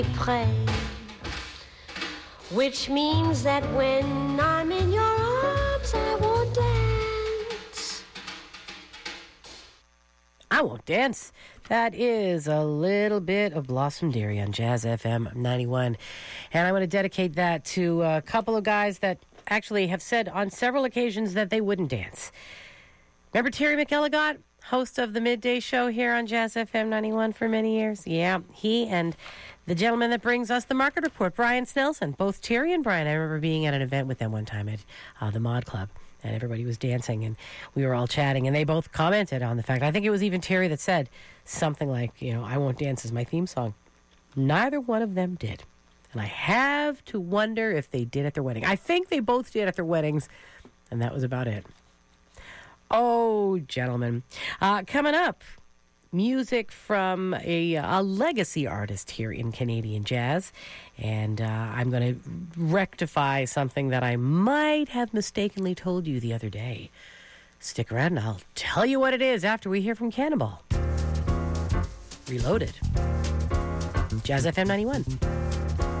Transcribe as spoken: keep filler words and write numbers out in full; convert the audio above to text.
près, which means that when I'm in your arms, I won't dance. I won't dance. That is a little bit of Blossom Dearie on Jazz F M ninety-one. And I want to dedicate that to a couple of guys that actually have said on several occasions that they wouldn't dance. Remember Terry McElligott, host of the Midday Show here on Jazz F M ninety-one for many years? Yeah, he and the gentleman that brings us the Market Report, Brian Snelson. Both Terry and Brian, I remember being at an event with them one time at uh, the Mod Club. And everybody was dancing, and we were all chatting, and they both commented on the fact. I think it was even Terry that said something like, you know, I Won't Dance is my theme song. Neither one of them did. And I have to wonder if they did at their wedding. I think they both did at their weddings, and that was about it. Oh, gentlemen. Uh, coming up, music from a, a legacy artist here in Canadian jazz. And uh, I'm going to rectify something that I might have mistakenly told you the other day. Stick around and I'll tell you what it is after we hear from Cannonball. Reloaded. Jazz F M ninety-one.